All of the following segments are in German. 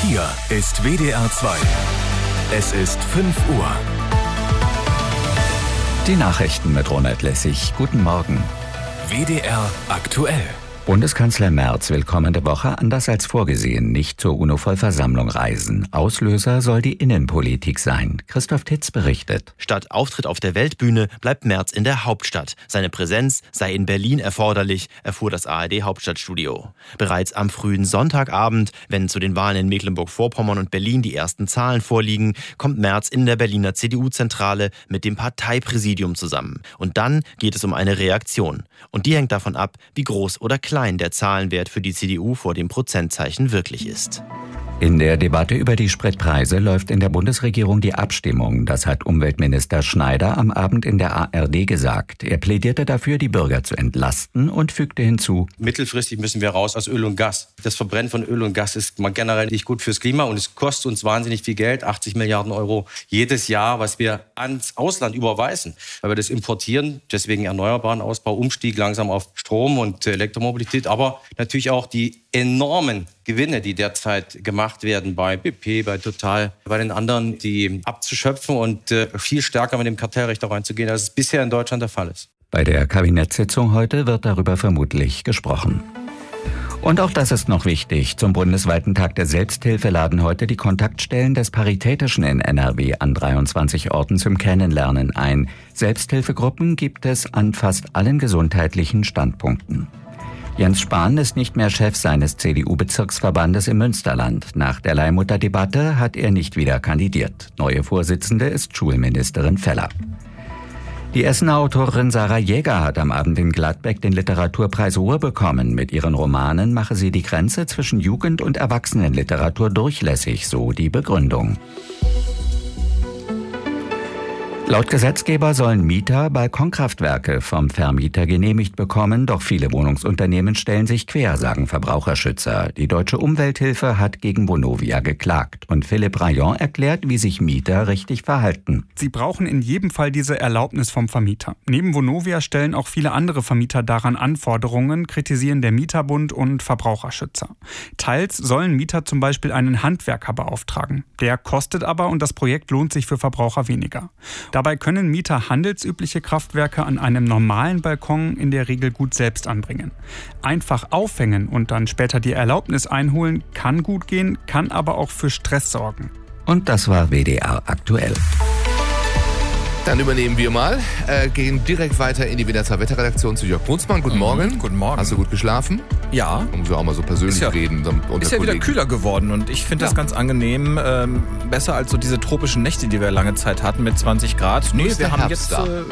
Hier ist WDR 2. Es ist 5 Uhr. Die Nachrichten mit Ronald Lessig. Guten Morgen. WDR aktuell. Bundeskanzler Merz will kommende Woche, anders als vorgesehen, nicht zur UNO-Vollversammlung reisen. Auslöser soll die Innenpolitik sein. Christoph Titz berichtet. Statt Auftritt auf der Weltbühne bleibt Merz in der Hauptstadt. Seine Präsenz sei in Berlin erforderlich, erfuhr das ARD-Hauptstadtstudio. Bereits am frühen Sonntagabend, wenn zu den Wahlen in Mecklenburg-Vorpommern und Berlin die ersten Zahlen vorliegen, kommt Merz in der Berliner CDU-Zentrale mit dem Parteipräsidium zusammen. Und dann geht es um eine Reaktion. Und die hängt davon ab, wie groß oder klein der Zahlenwert für die CDU vor dem Prozentzeichen wirklich ist. In der Debatte über die Spritpreise läuft in der Bundesregierung die Abstimmung. Das hat Umweltminister Schneider am Abend in der ARD gesagt. Er plädierte dafür, die Bürger zu entlasten und fügte hinzu: Mittelfristig müssen wir raus aus Öl und Gas. Das Verbrennen von Öl und Gas ist mal generell nicht gut fürs Klima und es kostet uns wahnsinnig viel Geld, 80 Milliarden Euro jedes Jahr, was wir ans Ausland überweisen, weil wir das importieren. Deswegen erneuerbaren Ausbau, Umstieg langsam auf Strom und Elektromobilität, aber natürlich auch die enormen Gewinne, die derzeit gemacht werden bei BP, bei Total, bei den anderen, die abzuschöpfen und viel stärker mit dem Kartellrecht auch reinzugehen, als es bisher in Deutschland der Fall ist. Bei der Kabinettssitzung heute wird darüber vermutlich gesprochen. Und auch das ist noch wichtig. Zum bundesweiten Tag der Selbsthilfe laden heute die Kontaktstellen des Paritätischen in NRW an 23 Orten zum Kennenlernen ein. Selbsthilfegruppen gibt es an fast allen gesundheitlichen Standpunkten. Jens Spahn ist nicht mehr Chef seines CDU-Bezirksverbandes im Münsterland. Nach der Leihmutterdebatte hat er nicht wieder kandidiert. Neue Vorsitzende ist Schulministerin Feller. Die Essener Autorin Sarah Jäger hat am Abend in Gladbeck den Literaturpreis Ruhr bekommen. Mit ihren Romanen mache sie die Grenze zwischen Jugend- und Erwachsenenliteratur durchlässig, so die Begründung. Laut Gesetzgeber sollen Mieter Balkonkraftwerke vom Vermieter genehmigt bekommen, doch viele Wohnungsunternehmen stellen sich quer, sagen Verbraucherschützer. Die Deutsche Umwelthilfe hat gegen Vonovia geklagt und Philipp Rayon erklärt, wie sich Mieter richtig verhalten. Sie brauchen in jedem Fall diese Erlaubnis vom Vermieter. Neben Vonovia stellen auch viele andere Vermieter daran Anforderungen, kritisieren der Mieterbund und Verbraucherschützer. Teils sollen Mieter zum Beispiel einen Handwerker beauftragen. Der kostet aber und das Projekt lohnt sich für Verbraucher weniger. Dabei können Mieter handelsübliche Kraftwerke an einem normalen Balkon in der Regel gut selbst anbringen. Einfach aufhängen und dann später die Erlaubnis einholen kann gut gehen, kann aber auch für Stress sorgen. Und das war WDR aktuell. Dann übernehmen wir mal, gehen direkt weiter in die WDR 2 Wetterredaktion zu Jörg Brunsmann. Guten Morgen. Guten Morgen. Hast du gut geschlafen? Ja. Da muss ja auch mal so persönlich reden. Ist ja wieder kühler geworden und ich finde das ganz angenehm. Besser als so diese tropischen Nächte, die wir lange Zeit hatten mit 20 Grad. Nee, wir haben jetzt,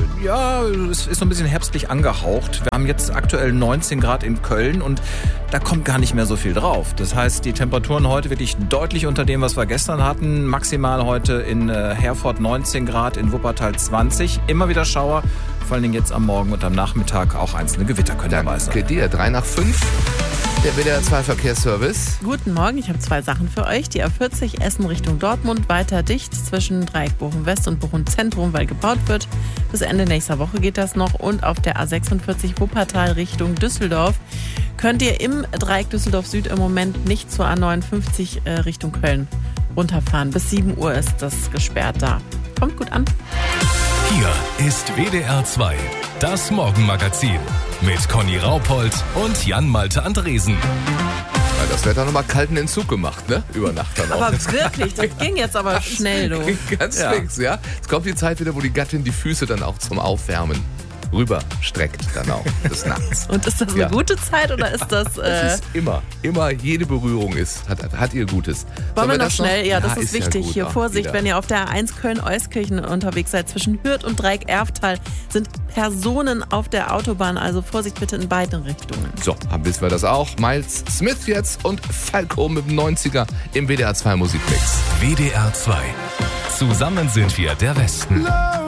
es ist so ein bisschen herbstlich angehaucht. Wir haben jetzt aktuell 19 Grad in Köln und da kommt gar nicht mehr so viel drauf. Das heißt, die Temperaturen heute wirklich deutlich unter dem, was wir gestern hatten. Maximal heute in Herford 19 Grad, in Wuppertal 20. Immer wieder Schauer, vor allen Dingen jetzt am Morgen und am Nachmittag auch einzelne Gewitter können dabei sein. Danke dir. 3 nach 5. Der WDR 2 Verkehrsservice. Guten Morgen, ich habe 2 Sachen für euch. Die A40 Essen Richtung Dortmund weiter dicht zwischen Dreieck Bochum West und Bochum Zentrum, weil gebaut wird. Bis Ende nächster Woche geht das noch. Und auf der A46 Wuppertal Richtung Düsseldorf könnt ihr im Dreieck Düsseldorf Süd im Moment nicht zur A59 Richtung Köln runterfahren. Bis 7 Uhr ist das gesperrt da. Kommt gut an. Hier ist WDR 2, das Morgenmagazin mit Conny Raupold und Jan-Malte Andresen. Ja, das Wetter nochmal kalten Entzug gemacht, ne? Über Nacht dann auch. Aber wirklich, das ging jetzt aber schnell, du. Ganz fix, ja. Es kommt die Zeit wieder, wo die Gattin die Füße dann auch zum Aufwärmen rüber streckt dann auch des Nachts. Und ist das eine gute Zeit oder ist das... Das ist immer, jede Berührung hat ihr Gutes. Wollen wir noch schnell? Ja, das ist wichtig. Ja Hier Vorsicht, wenn ihr auf der A1 Köln-Euskirchen unterwegs seid, zwischen Hürth und Dreieck-Erftal sind Personen auf der Autobahn, also Vorsicht bitte in beiden Richtungen. So, wissen wir das auch. Miles Smith jetzt und Falco mit dem 90er im WDR 2 Musikmix. WDR 2. Zusammen sind wir der Westen.